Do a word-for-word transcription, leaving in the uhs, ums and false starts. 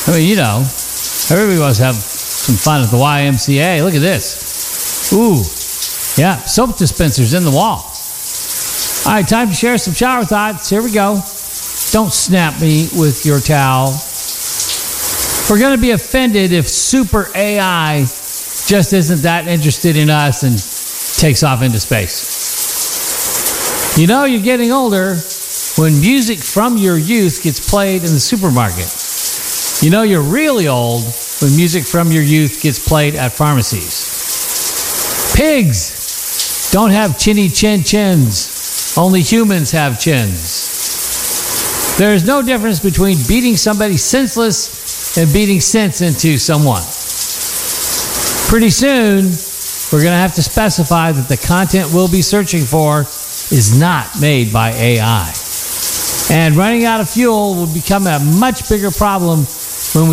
I mean, you know, everybody wants to have some fun at the Y M C A. Look at this. Ooh, yeah, soap dispensers in the wall. All right, time to share some shower thoughts. Here we go. Don't snap me with your towel. We're going to be offended if super A I just isn't that interested in us and takes off into space. You know you're getting older when music from your youth gets played in the supermarket. You know you're really old when music from your youth gets played at pharmacies. Pigs don't have chinny chin chins. Only humans have chins. There is no difference between beating somebody senseless and beating sense into someone. Pretty soon, we're going to have to specify that the content we'll be searching for is not made by A I. And running out of fuel will become a much bigger problem